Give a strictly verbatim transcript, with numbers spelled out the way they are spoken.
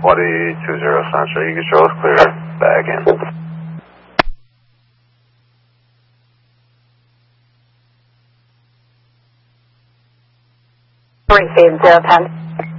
Woody two zero Central, you control is clear. Back in. Received zero ten.